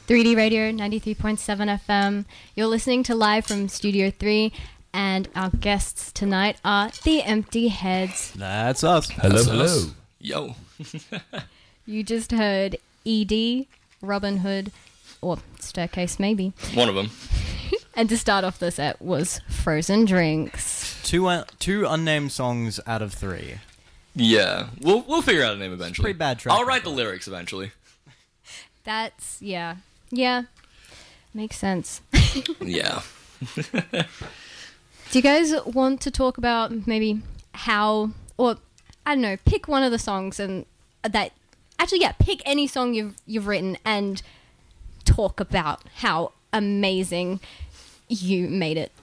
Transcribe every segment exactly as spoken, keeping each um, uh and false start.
three D Radio ninety-three point seven F M. You're listening to Live from Studio three, and our guests tonight are The Empty Heads. That's us. Hello, That's hello. us. Yo. You just heard E D, Robin Hood, or Staircase maybe. One of them. And to start off the set was Frozen Drinks. Two uh, two unnamed songs out of three. Yeah. We'll we'll figure out a name eventually. Pretty bad track I'll write the record. lyrics eventually. That's, yeah. Yeah. Makes sense. Yeah. Do you guys want to talk about maybe how, or I don't know, pick one of the songs and that, actually, yeah, pick any song you've you've written and talk about how amazing you made it.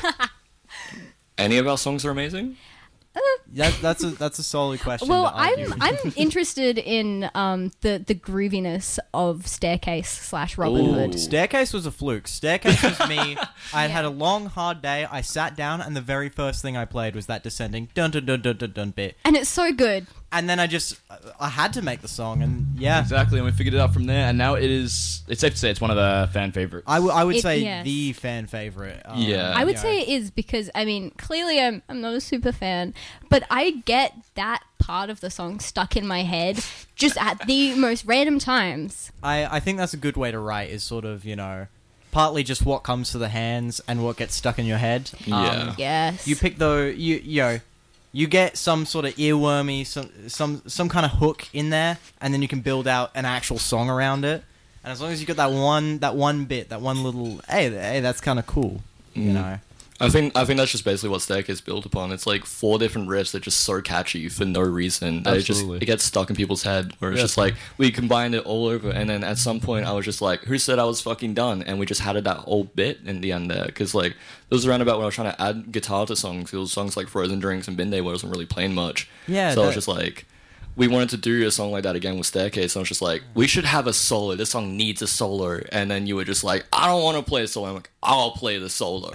Any of our songs are amazing? That, that's a that's a solid question. Well, to argue. I'm I'm interested in um the the grooviness of Staircase slash Robin Ooh. Hood. Staircase was a fluke. Staircase was me. I had Yeah. had a long, hard day. I sat down, and the very first thing I played was that descending dun dun dun dun dun dun bit. And it's so good. And then I just, I had to make the song, and yeah. Exactly, and we figured it out from there, and now it is, it's safe to say it's one of the fan favorites. I, w- I would It- say yes. the fan favorite. Um, Yeah. I would you know. say it is because, I mean, clearly I'm, I'm not a super fan, but I get that part of the song stuck in my head just at the most random times. I, I think that's a good way to write, is sort of, you know, partly just what comes to the hands and what gets stuck in your head. Yeah. Yes. You pick the, you, you know, you get some sort of earwormy, some, some, some kind of hook in there, and then you can build out an actual song around it. And as long as you got that one, that one bit, that one little, hey, hey, that's kind of cool, you Mm. know. I think I think that's just basically what Staircase is built upon. It's like four different riffs that are just so catchy for no reason. That it just Absolutely. it gets stuck in people's head. Where it's Yeah. just like we combined it all over, and then at some point I was just like, "Who said I was fucking done?" And we just had that whole bit in the end there, because like there was a roundabout when I was trying to add guitar to songs. It was songs like Frozen Drinks and Bin Day where I wasn't really playing much. Yeah, So I was that- just like, we wanted to do a song like that again with Staircase. And I was just like, we should have a solo. This song needs a solo. And then you were just like, I don't want to play a solo. I'm like, I'll play the solo.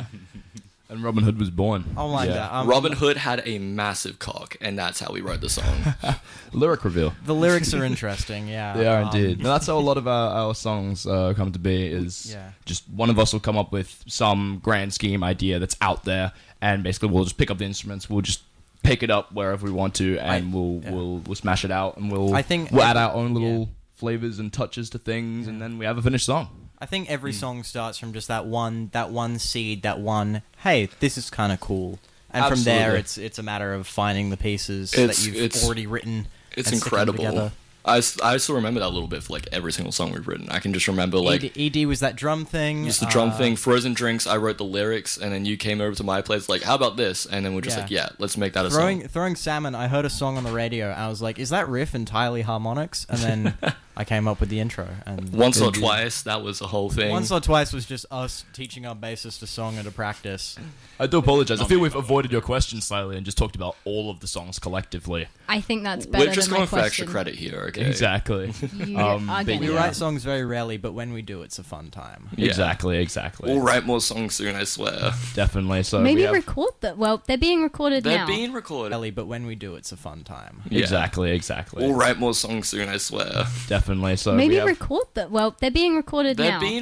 And Robin Hood was born. Oh my Yeah. god. Um, Robin Hood had a massive cock, and that's how we wrote the song. Lyric reveal. The lyrics are interesting, yeah. They are Um, indeed. No, that's how a lot of our, our songs uh, come to be, is Yeah. just one of us will come up with some grand scheme idea that's out there, and basically we'll just pick up the instruments, we'll just pick it up wherever we want to, and I- we'll, yeah. we'll we'll smash it out, and we'll, I think we'll add every- our own little yeah. flavors and touches to things, and then we have a finished song. I think every Hmm. song starts from just that one, that one seed, that one, hey, this is kind of cool. And from there, Absolutely. it's it's a matter of finding the pieces It's- that you've it's- already written. It's and sticking them incredible. together. I, s- I still remember that little bit for like every single song we've written. I can just remember like E D, E D was that drum thing. just the drum uh, thing, Frozen Drinks. I wrote the lyrics, and then you came over to my place like, how about this? And then we're just Yeah. like, yeah, let's make that a Throwing song. throwing salmon. I heard a song on the radio. And I was like, is that riff entirely harmonics? And then I came up with the intro. And Once or Indeed. twice, that was the whole thing. once or twice was just us teaching our bassist a song and a practice. I do apologize. I feel we've avoided your question slightly and just talked about all of the songs collectively. I think that's better We're just than my going for extra question. credit here, okay? Exactly. You Um, are but getting We it. Yeah. write songs very rarely, but when we do, it's a fun time. Yeah. Exactly, exactly. We'll write more songs soon, I swear. Definitely. So Maybe we have, record them. Well, they're being recorded They're now. being recorded. Rarely, but when we do, it's a fun time. Yeah. Exactly, exactly. We'll write more songs soon, I swear. Definitely. So Maybe we have, record them. Well, they're being recorded They're now. being